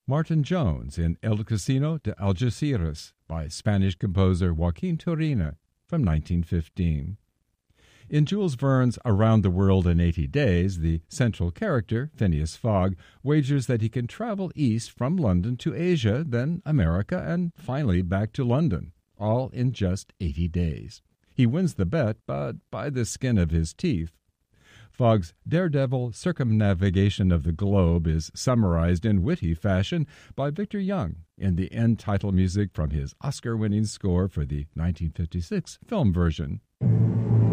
Martin Jones in El Casino de Algeciras by Spanish composer Joaquin Turina from 1915. In Jules Verne's Around the World in 80 Days, the central character, Phineas Fogg, wagers that he can travel east from London to Asia, then America, and finally back to London, all in just 80 days. He wins the bet, but by the skin of his teeth. Fogg's daredevil circumnavigation of the globe is summarized in witty fashion by Victor Young in the end title music from his Oscar-winning score for the 1956 film version.